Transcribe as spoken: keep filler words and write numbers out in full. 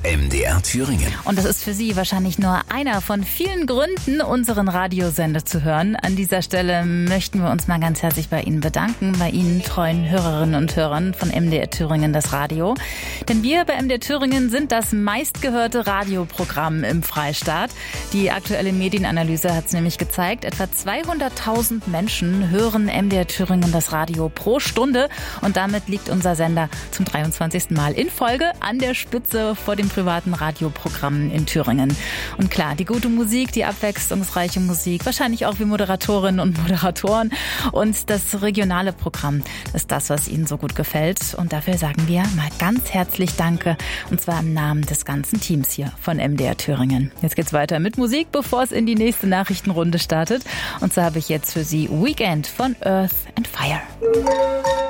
M D R Thüringen. Und das ist für Sie wahrscheinlich nur einer von vielen Gründen, unseren Radiosender zu hören. An dieser Stelle möchten wir uns mal ganz herzlich bei Ihnen bedanken, bei Ihnen treuen Hörerinnen und Hörern von M D R Thüringen, das Radio. Denn wir bei M D R Thüringen sind das meistgehörte Radioprogramm im Freistaat. Die aktuelle Medienanalyse hat es nämlich gezeigt, etwa zweihunderttausend Menschen hören M D R Thüringen das Radio pro Stunde. Und damit liegt unser Sender zum dreiundzwanzigsten Mal in Folge an der Spitze vor dem privaten Radioprogrammen in Thüringen. Und klar, die gute Musik, die abwechslungsreiche Musik, wahrscheinlich auch wie Moderatorinnen und Moderatoren und das regionale Programm ist das, was Ihnen so gut gefällt. Und dafür sagen wir mal ganz herzlich Danke, und zwar im Namen des ganzen Teams hier von M D R Thüringen. Jetzt geht's weiter mit Musik, bevor es in die nächste Nachrichtenrunde startet. Und so habe ich jetzt für Sie Weekend von Earth and Fire.